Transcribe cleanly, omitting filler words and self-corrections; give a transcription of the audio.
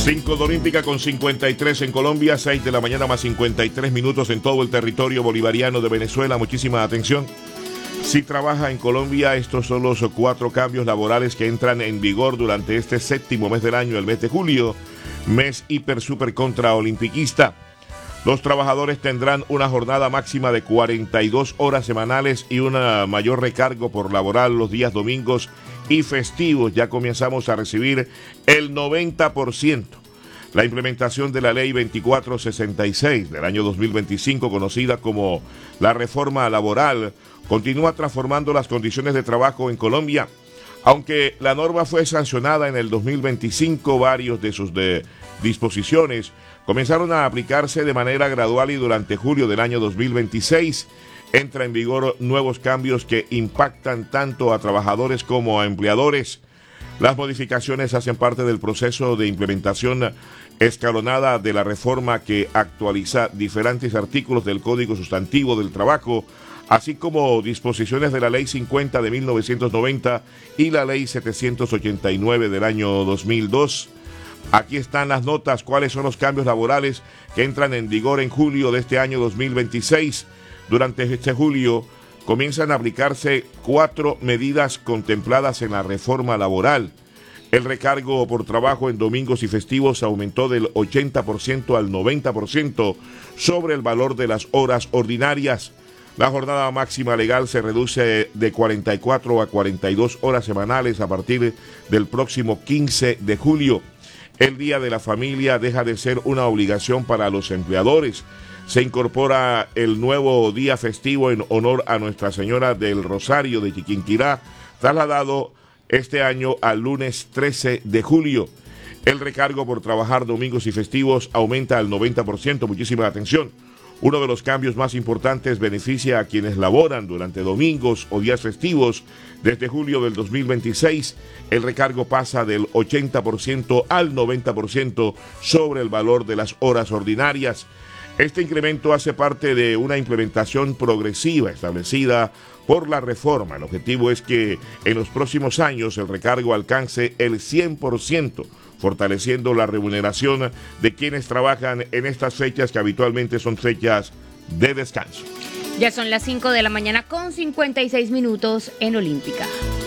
5 de Olímpica con 53 en Colombia, 6 de la mañana más 53 minutos en todo el territorio bolivariano de Venezuela. Muchísima atención. Si trabaja en Colombia, estos son los 4 cambios laborales que entran en vigor durante este séptimo mes del año, el mes de julio, mes hiper super contra olimpiquista. Los trabajadores tendrán una jornada máxima de 42 horas semanales y un mayor recargo por laboral los días domingos y festivos. Ya comenzamos a recibir el 90%. La implementación de la ley 2466 del año 2025, conocida como la reforma laboral, continúa transformando las condiciones de trabajo en Colombia. Aunque la norma fue sancionada en el 2025, varios de sus disposiciones comenzaron a aplicarse de manera gradual y durante julio del año 2026 entra en vigor nuevos cambios que impactan tanto a trabajadores como a empleadores. Las modificaciones hacen parte del proceso de implementación escalonada de la reforma que actualiza diferentes artículos del Código Sustantivo del Trabajo, así como disposiciones de la Ley 50 de 1990 y la Ley 789 del año 2002. Aquí están las notas, cuáles son los cambios laborales que entran en vigor en julio de este año 2026. Durante este julio comienzan a aplicarse 4 medidas contempladas en la reforma laboral. El recargo por trabajo en domingos y festivos aumentó del 80% al 90% sobre el valor de las horas ordinarias. La jornada máxima legal se reduce de 44 a 42 horas semanales a partir del próximo 15 de julio. El Día de la Familia deja de ser una obligación para los empleadores. Se incorpora el nuevo día festivo en honor a Nuestra Señora del Rosario de Chiquinquirá, trasladado este año al lunes 13 de julio. El recargo por trabajar domingos y festivos aumenta al 90%. Muchísima atención. Uno de los cambios más importantes beneficia a quienes laboran durante domingos o días festivos. Desde julio del 2026, el recargo pasa del 80% al 90% sobre el valor de las horas ordinarias. Este incremento hace parte de una implementación progresiva establecida por la reforma. El objetivo es que en los próximos años el recargo alcance el 100%, fortaleciendo la remuneración de quienes trabajan en estas fechas que habitualmente son fechas de descanso. Ya son las 5 de la mañana con 56 minutos en Olímpica.